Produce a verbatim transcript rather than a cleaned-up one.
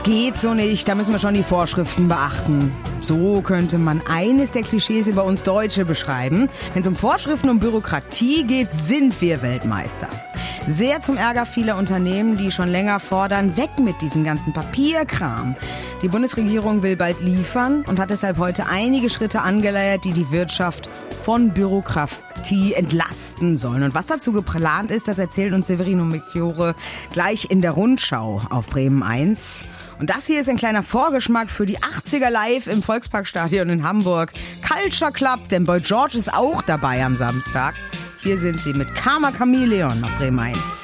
geht so nicht, da müssen wir schon die Vorschriften beachten. So könnte man eines der Klischees über uns Deutsche beschreiben. Wenn es um Vorschriften und Bürokratie geht, sind wir Weltmeister. Sehr zum Ärger vieler Unternehmen, die schon länger fordern, weg mit diesem ganzen Papierkram. Die Bundesregierung will bald liefern und hat deshalb heute einige Schritte angeleiert, die die Wirtschaft von Bürokratie entlasten sollen. Und was dazu geplant ist, das erzählt uns Severino Melchiorre gleich in der Rundschau auf Bremen eins. Und das hier ist ein kleiner Vorgeschmack für die achtziger Live im Volksparkstadion in Hamburg. Culture Club, denn Boy George ist auch dabei am Samstag. Hier sind sie mit Karma Chameleon auf Bremen eins.